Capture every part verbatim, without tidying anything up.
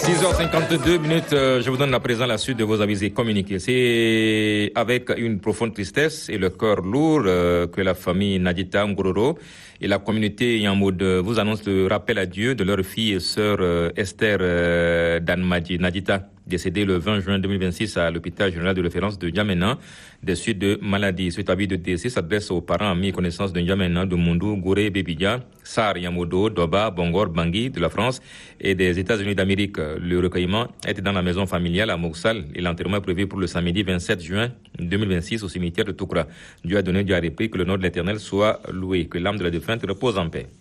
six heures cinquante-deux minutes, euh, je vous donne à présent la suite de vos avis et communiqués. C'est avec une profonde tristesse et le cœur lourd euh, que la famille Nadita Ngororo et la communauté Yamud vous annoncent le rappel à Dieu de leur fille et sœur euh, Esther euh, Danmadji Nadita, décédée le vingt juin deux mille vingt-six à l'hôpital général de référence de N'Djamena des suites de maladie. Cet avis de décès s'adresse aux parents amis et connaissances de N'Djamena, de Mundu, Goré, Bébidja, Sar, Yamodo, Doba, Bongor, Bangui de la France et des États-Unis d'Amérique. Le recueillement était dans la maison familiale à Moksal et l'enterrement est prévu pour le samedi vingt-sept juin deux mille vingt-six au cimetière de Toukra. Dieu a donné, Dieu a répété, que le nom de l'Éternel soit loué, que l'âme de la défunte repose en paix.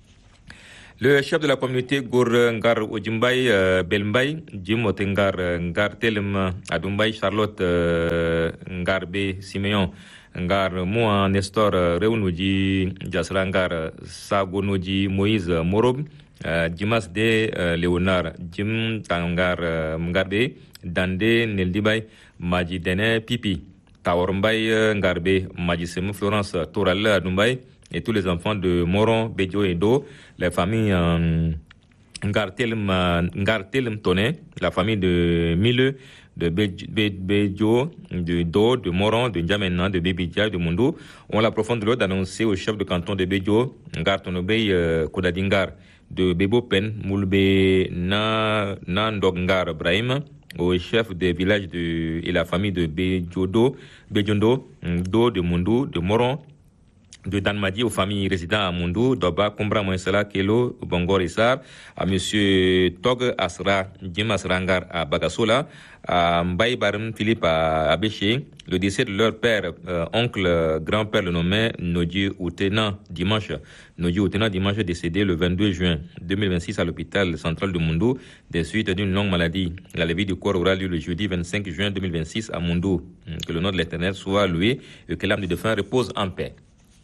Le chef de la communauté Gour Ngar Ojimbai euh, Belmbai, Jim Otengar Ngar Telem Adumbai, Charlotte euh, Ngarbe Simeon, Ngar Moua Nestor Reunuji Jasra Ngar Sagonoji Moïse Morob, euh, Jimas de euh, Léonard, Jim Tangar euh, Ngarbe, Dande Neldibai, Maji Dene Pipi, Taormbai euh, Ngarbe, Maji Semu Florence Toral Adumbai, et tous les enfants de Moron, Bédio et Do, les familles euh, Ngartelem Toné, la famille de Mille, de Bédio, de Do, de Moron, de N'Djamena, de Bébidja, de Mundu, ont la profonde douleur d'annoncer au chef de canton de Bédio, Ngartonobey euh, Kodadingar, de Bebopen, Moulbe Nandongar Brahim, au chef des villages de, et la famille de Bédiodo, Bédiondo, Do, de Mundu, de Moron, de Danmadji aux familles résidant à Mundu, Doba, Kumbra, Moïsala, Kelo, Bongor Issar, à monsieur Tog Asra, Jim Asrangar à Bagasola, à Mbaye Barim Philippe à Abéché, le décès de leur père, euh, oncle, euh, grand-père le nommé Nodji Outena dimanche. Nodji Outena dimanche décédé le vingt-deux juin deux mille vingt-six à l'hôpital central de Mundu des suites d'une longue maladie. La levée du corps aura lieu le jeudi vingt-cinq juin deux mille vingt-six à Mundu. Que le nom de l'Éternel soit loué et que l'âme du défunt repose en paix.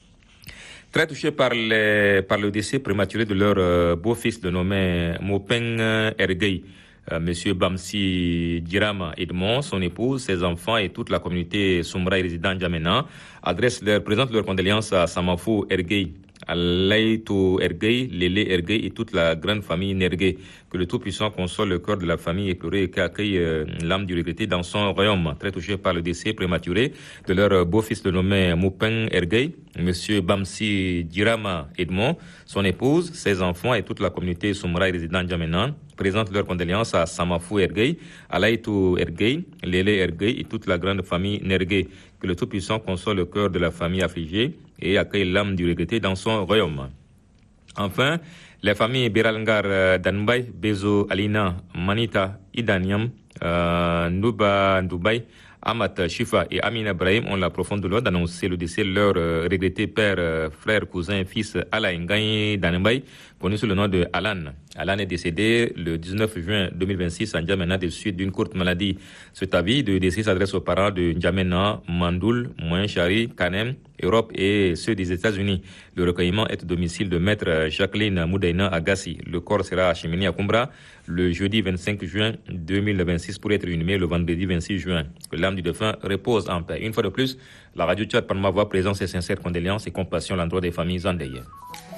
Très touchés par, les, par le décès prématuré de leur euh, beau-fils dénommé Mopeng Ergueil, euh, Monsieur Bamsi Dirama Edmond, son épouse, ses enfants et toute la communauté Soumra résident N'Djamena adressent leur, présentent leurs condoléances à Samafo Ergueil, à Laïto Ergueil, Lélé Ergueil et toute la grande famille Nergueil. Que le Tout-Puissant console le cœur de la famille éplorée et qu'accueille euh, l'âme du regretté dans son royaume. Très touché par le décès prématuré de leur beau-fils nommé Moupeng Ergueil, Monsieur Bamsi Dirama Edmond, son épouse, ses enfants et toute la communauté Soumra résident N'Djamena présentent leurs condoléances à Samafou Ergueil, à Laïto Ergueil, Lélé Ergueil et toute la grande famille Nergueil. Que le Tout-Puissant console le cœur de la famille affligée et accueille l'âme du regretté dans son royaume. Enfin, les familles Beralangar Danbay, Bezo Alina, Manita, Idaniam, euh, Nuba Dubai, Amat Shifa et Amina Brahim ont la profonde douleur d'annoncer le décès de leur euh, regretté père, euh, frère, cousin, fils Alain Ngagne Danbay, connu sous le nom de Alan. Alan est décédé le dix-neuf juin deux mille vingt-six à N'Djamena des suites d'une courte maladie. Cet avis de décès s'adresse aux parents de N'Djamena, Mandoul, Moyen-Chari, Kanem, Europe et ceux des États-Unis. Le recueillement est au domicile de maître Jacqueline Moudaina Agassi. Le corps sera acheminé à Kumbra le jeudi vingt-cinq juin deux mille vingt-six pour être inhumé le vendredi vingt-six juin. Que l'âme du défunt repose en paix. Une fois de plus, la radio Tchad par ma voix présente ses sincères condoléances et compassion à l'endroit des familles endeuillées.